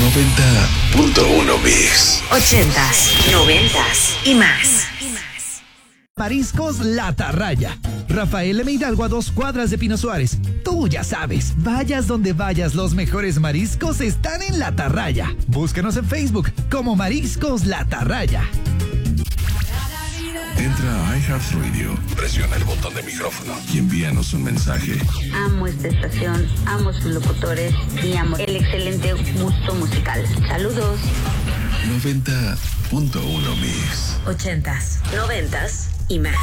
90.1 Mix. 80s, 90s y más. Mariscos La Tarraya. Rafael M. Hidalgo a 2 cuadras de Pino Suárez. Tú ya sabes, vayas donde vayas, los mejores mariscos están en La Tarraya. Búscanos en Facebook como Mariscos La Tarraya. Entra a iHeartRadio, presiona el botón de micrófono y envíanos un mensaje. Amo esta estación, amo sus locutores y amo el excelente gusto musical. Saludos. 90.1 Mix. 80s, 90s y más.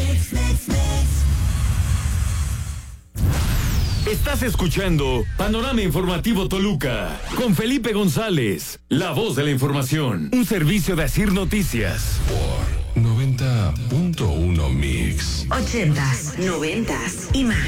Estás escuchando Panorama Informativo Toluca con Felipe González, la voz de la información. Un servicio de Asir Noticias. Por 90.1 Mix. 80s, 90s y más.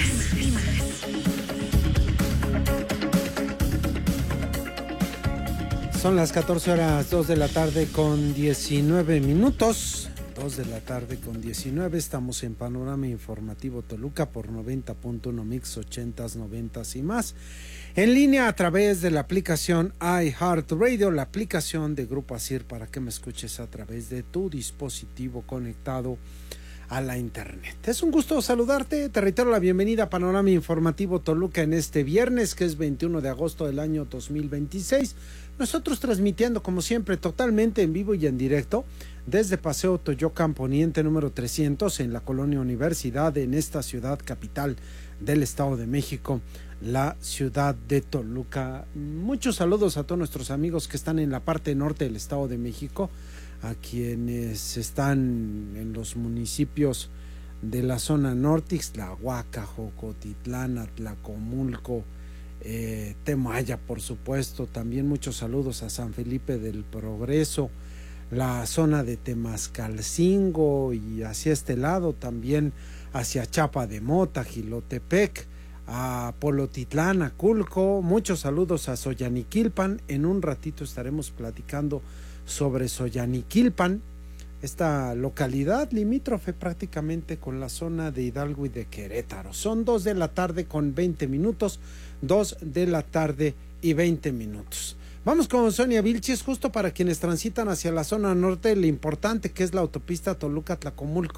Son las 14 horas, 2 de la tarde con 19 minutos. 2 de la tarde con 19. Estamos en Panorama Informativo Toluca por 90.1 Mix, 80s, 90s y más. En línea a través de la aplicación iHeartRadio, la aplicación de Grupo Asir para que me escuches a través de tu dispositivo conectado a la internet. Es un gusto saludarte, te reitero la bienvenida a Panorama Informativo Toluca en este viernes que es 21 de agosto del año 2026. Nosotros transmitiendo como siempre totalmente en vivo y en directo desde Paseo Toyocan Poniente número 300 en la Colonia Universidad en esta ciudad capital del Estado de México, la ciudad de Toluca. Muchos saludos a todos nuestros amigos que están en la parte norte del Estado de México, a quienes están en los municipios de la zona norte, Ixtlahuaca, Jocotitlán, Atlacomulco, Temaya, por supuesto. También muchos saludos a San Felipe del Progreso, la zona de Temascalcingo y hacia este lado también hacia Chapa de Mota, Jilotepec, a Polotitlán, a Culco. Muchos saludos a Soyaniquilpan. En un ratito estaremos platicando sobre Soyaniquilpan, esta localidad limítrofe prácticamente con la zona de Hidalgo y de Querétaro. Son 2 de la tarde con 20 minutos, 2 de la tarde y 20 minutos. Vamos con Sonia Vilches, justo para quienes transitan hacia la zona norte, lo importante que es la autopista Toluca-Tlacomulco,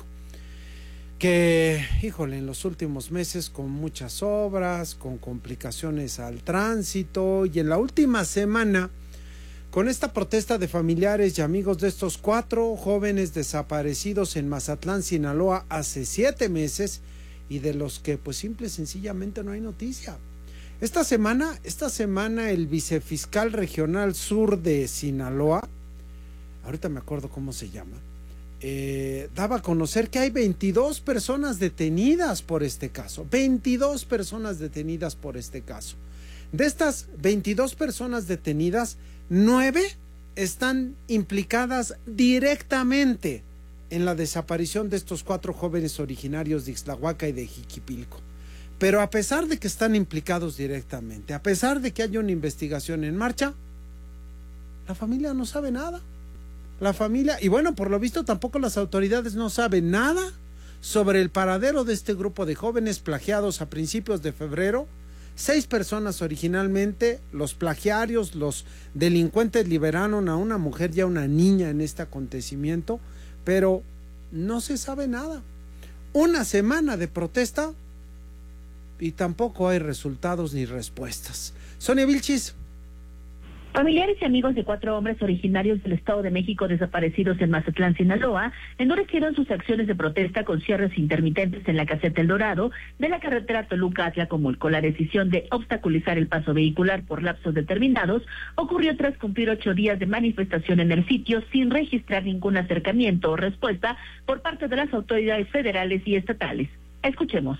que, híjole, en los últimos meses con muchas obras, con complicaciones al tránsito, y en la última semana con esta protesta de familiares y amigos de estos 4 jóvenes desaparecidos en Mazatlán, Sinaloa, hace 7 meses, y de los que pues simple y sencillamente no hay noticia. Esta semana el vicefiscal regional sur de Sinaloa, ahorita me acuerdo cómo se llama, daba a conocer que hay 22 personas detenidas por este caso. 22 personas detenidas por este caso. De estas 22 personas detenidas, 9 están implicadas directamente en la desaparición de estos 4 jóvenes originarios de Ixtlahuaca y de Jiquipilco. Pero a pesar de que están implicados directamente, a pesar de que hay una investigación en marcha, la familia no sabe nada. La familia, y bueno, por lo visto tampoco las autoridades no saben nada sobre el paradero de este grupo de jóvenes plagiados a principios de febrero. 6 personas originalmente, los plagiarios, los delincuentes liberaron a una mujer y a una niña en este acontecimiento, pero no se sabe nada. Una semana de protesta y tampoco hay resultados ni respuestas. Sonia Vilchis. Familiares y amigos de 4 hombres originarios del Estado de México desaparecidos en Mazatlán, Sinaloa, endurecieron sus acciones de protesta con cierres intermitentes en la caseta El Dorado de la carretera Toluca-Atlacomulco. La decisión de obstaculizar el paso vehicular por lapsos determinados ocurrió tras cumplir 8 días de manifestación en el sitio sin registrar ningún acercamiento o respuesta por parte de las autoridades federales y estatales. Escuchemos.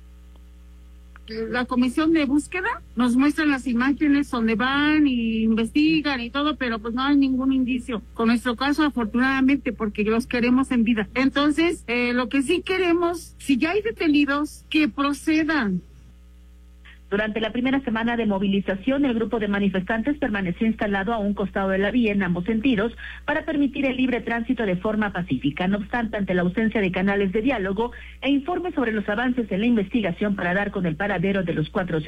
La comisión de búsqueda nos muestra las imágenes donde van y investigan y todo, pero pues no hay ningún indicio. Con nuestro caso, afortunadamente, porque los queremos en vida. Entonces, lo que sí queremos, si ya hay detenidos, que procedan. Durante la primera semana de movilización, el grupo de manifestantes permaneció instalado a un costado de la vía en ambos sentidos para permitir el libre tránsito de forma pacífica. No obstante, ante la ausencia de canales de diálogo e informes sobre los avances en la investigación para dar con el paradero de los 4